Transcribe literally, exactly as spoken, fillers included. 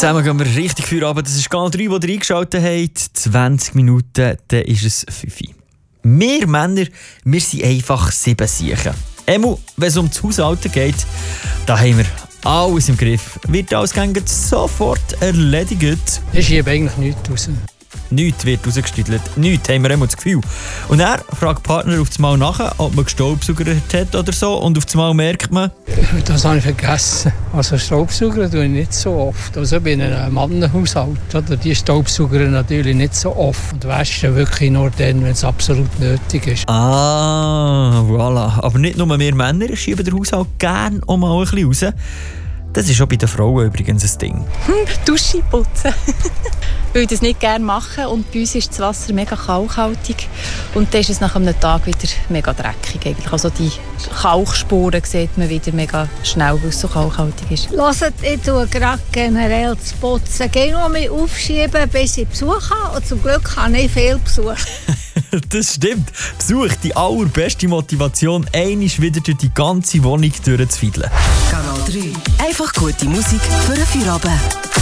Zusammen gehen wir richtig für runter. Das ist Kanal drei, wo ihr eingeschaltet habt. zwanzig Minuten, dann ist es fünf Uhr. Wir Männer, wir sind einfach sieben Siechen. Emu, wenn es um das Haushalten geht, da haben wir alles im Griff. Wird alles gängig sofort erledigt. Ich schiebe eigentlich nichts raus. Nichts wird rausgestüdelt. Nichts, haben wir immer das Gefühl. Und er fragt die Partner auf einmal nach, ob man gestaubsaugert hat oder so. Und auf einmal merkt man... Das habe ich vergessen. Also Staubsauger tue ich nicht so oft. Also ich bin in einem Mannenhaushalt. Oder? Die Staubsauger natürlich nicht so oft. Und waschen wirklich nur dann, wenn es absolut nötig ist. Ah, voilà. Aber nicht nur wir Männer schieben den Haushalt gerne auch mal ein bisschen raus. Das ist auch bei den Frauen übrigens ein Ding. Dusche putzen. Weil ich das nicht gerne mache und bei uns ist das Wasser mega kalkhaltig und dann ist es nach einem Tag wieder mega dreckig eigentlich. Also die Kalkspuren sieht man wieder mega schnell, weil es so kalkhaltig ist. Hört, ich tue gerade generell zu putzen. Ich gehe nur mehr aufschieben, bis ich Besuch habe und zum Glück habe ich viel Besuch. Das stimmt. Besuch, die allerbeste Motivation, einmal wieder durch die ganze Wohnung durchzufiedeln. Kanal drei. Einfach gute Musik für einen Feierabend.